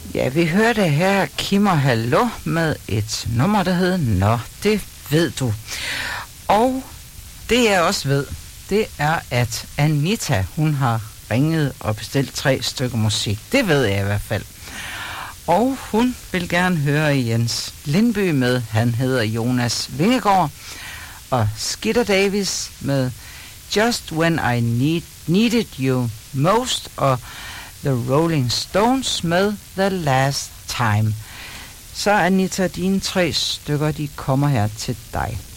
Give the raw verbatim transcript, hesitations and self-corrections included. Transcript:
Ja, vi hørte her Kim og Hallo med et nummer, der hedder Nå, det ved du. Og det jeg også ved, det er, at Anita, hun har ringet og bestilt tre stykker musik. Det ved jeg i hvert fald. Og hun vil gerne høre Jens Lindby med, han hedder Jonas Vingegaard, og Skitter Davis med Just When I Need, Needed You Most, og The Rolling Stones med The Last Time. Så Anita, dine tre stykker, de kommer her til dig.